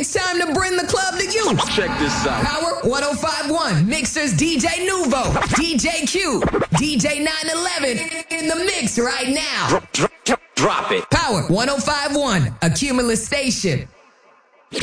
It's time to bring the club to you. Check this out. Power 105.1, Mixers DJ Nuvo, DJ Q, DJ 911 in the mix right now. Drop it. Power 105.1, a Cumulus station.